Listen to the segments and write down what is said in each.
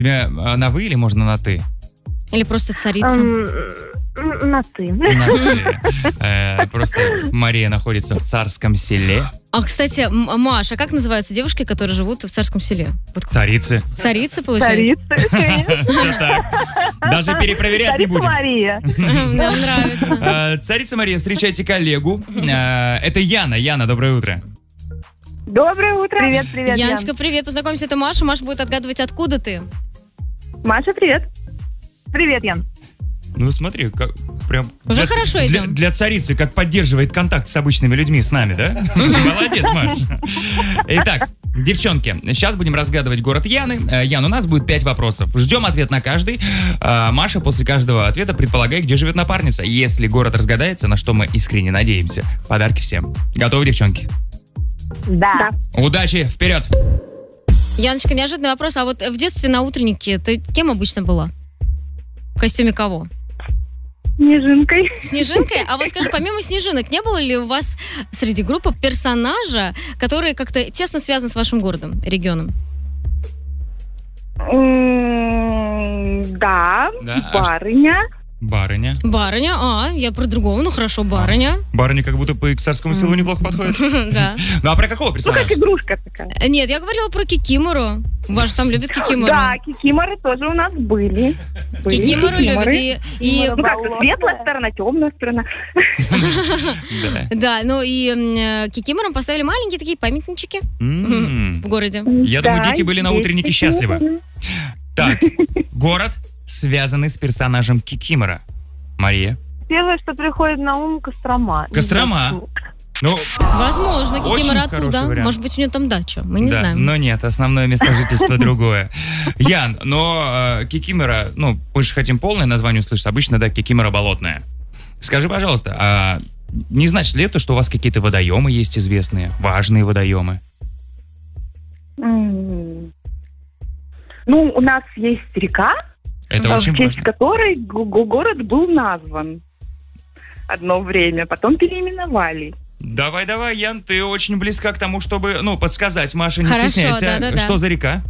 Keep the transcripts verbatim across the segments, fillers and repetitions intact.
Тебя на вы или можно на ты? Или просто царица? Um, на ты. На ты. Э, просто Мария находится в Царском селе. А, кстати, Маша, как называются девушки, которые живут в Царском селе? Вот Царицы. Царицы, получается? Царица. Все так. Даже перепроверять не будем. Мария. Нам нравится. Царица Мария, встречайте коллегу. Это Яна. Яна, доброе утро. Доброе утро. Привет, привет, Яночка, Ян. привет. Познакомься, это Маша. Маша будет отгадывать, откуда ты. Маша, привет. Привет, Ян. Ну смотри, как прям... Уже для, хорошо для, идем. Для царицы, как поддерживает контакт с обычными людьми, с нами, да? Молодец, Маша. Итак, девчонки, сейчас будем разгадывать город Яны. Ян, у нас будет пять вопросов. Ждем ответ на каждый. Маша после каждого ответа предполагай, где живет напарница. Если город разгадается, на что мы искренне надеемся, подарки всем. Готовы, девчонки? Да. Удачи, вперед! Яночка, неожиданный вопрос. А вот в детстве на утреннике ты кем обычно была? В костюме кого? Снежинкой. Снежинкой? А вот скажи, помимо снежинок, не было ли у вас среди группы персонажа, который как-то тесно связан с вашим городом, регионом? Да. Да, а Барыня. Барыня. Барыня, а, я про другого, ну хорошо, барыня. Барыня как будто по Царскому селу неплохо подходит. Да. Ну а про какого Ну, персонажа? как игрушка такая. Нет, я говорила про Кикимору. Вас же там любят Кикимору. Да, кикиморы тоже у нас были. Были Кикимору любят. И, и- Ну, как светлая сторона, темная сторона. Да. да, ну и м, Кикиморам поставили маленькие такие памятнички М. в городе. Я думаю, Да, дети были на есть утреннике такие. счастливы. Так, город, связанный с персонажем Кикимора. Мария. Первое, что приходит на ум, Кострома. Кострома. Ну, Возможно, Очень Кикимора хороший оттуда. вариант. Может быть, у нее там дача. Мы не да, знаем. но нет, основное место жительства другое. Ян, но э, Кикимора, ну, мы же хотим полное название услышать. Обычно, да, Кикимора болотная. Скажи, пожалуйста, а не значит ли это, что у вас какие-то водоемы есть известные, важные водоемы? М. Ну, у нас есть река, Это в очень честь важно. которой го- го- город был назван одно время, потом переименовали. Давай, давай, Ян, ты очень близка к тому, чтобы, ну, подсказать. Маша, не Хорошо, стесняйся. да-да-да. Что за река?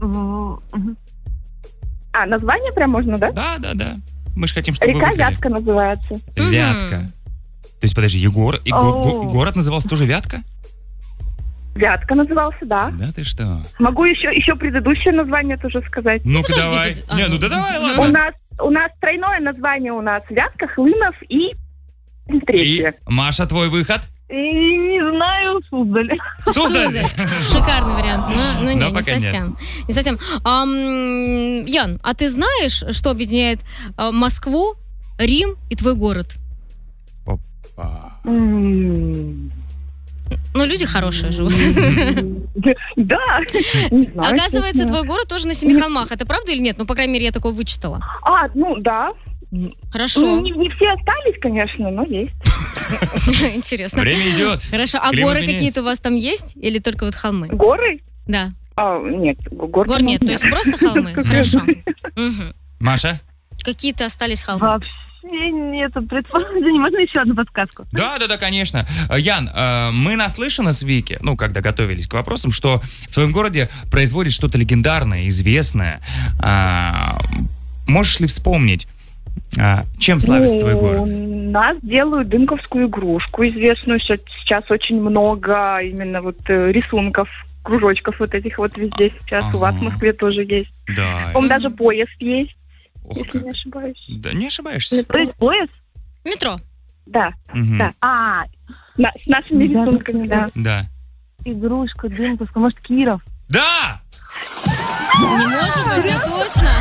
А, название прям можно, да? Да, да, да. Мы же хотим, чтобы Река вы выиграли. Вятка называется. Вятка. То есть, подожди, Егор, и го- го- О. город назывался тоже Вятка? Вятка назывался, да. Да ты что? Могу еще, еще предыдущее название тоже сказать. Ну-ка подожди, давай. подожди. А, Не, ну ну. да давай, У ладно. нас, у нас тройное название у нас Вятка, Хлынов и И, третье. Маша, твой выход? И не знаю, Суздаль. Суздаль. Суздаль. Шикарный вариант. Но, но не, Но не пока нет. совсем. Не совсем. Ам, Ян, а ты знаешь, что объединяет а, Москву, Рим и твой город? Опа. М. Ну, люди хорошие живут. Да. Не знаю, Оказывается, честно. твой город тоже на Семи холмах. Это правда или нет? Ну, по крайней мере, я такое вычитала. А, ну да. Ну, Хорошо. не, не все остались, конечно, но есть. Интересно. Время идет. Хорошо. А Климат горы меняется. какие-то у вас там есть? Или только вот холмы? Горы? Да. А, нет, гор, Гор нет, то есть просто холмы? Хорошо. Мгм. Маша? Какие-то остались холмы. Вообще нет предположений. Можно еще одну подсказку? Да, да, да, конечно. Э, Ян, э, мы наслышаны с Вики, ну, когда готовились к вопросам, что в твоем городе производит что-то легендарное, известное. А, можешь ли вспомнить, а, чем славится твой город? У нас делают дымковскую игрушку известную. Щас- Сейчас очень много именно вот э, рисунков, кружочков вот этих вот везде сейчас. У вас в Ага. Москве тоже есть. Да. По-моему, даже поезд есть, Ох, если как. не ошибаюсь. Да, не ошибаешься. То есть поезд? Метро. Да, Мгм. да. А, на- с нашими рисунками, да. Да. Игрушка, дымковская, может, Киров? Да! Не может быть, а точно.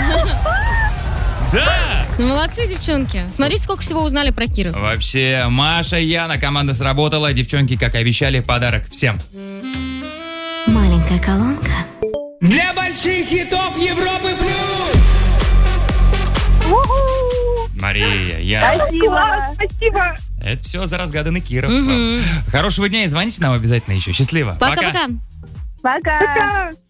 Да! Ну, молодцы, девчонки. Смотрите, сколько всего узнали про Киров. Вообще, Маша, Яна, команда сработала. Девчонки, как и обещали, подарок всем. Маленькая колонка. Для больших хитов Европы плюс! Мария, Яна. Спасибо, спасибо. Это все за разгаданный Киров. Мгм. Хорошего дня и звоните нам обязательно еще. Счастливо. Пока-пока. Пока. Пока.